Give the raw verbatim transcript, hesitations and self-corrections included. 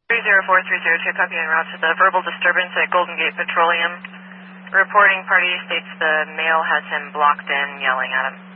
three zero four three zero two, copy en route to the verbal disturbance at Golden Gate Petroleum. Reporting party states the male has him blocked in, yelling at him.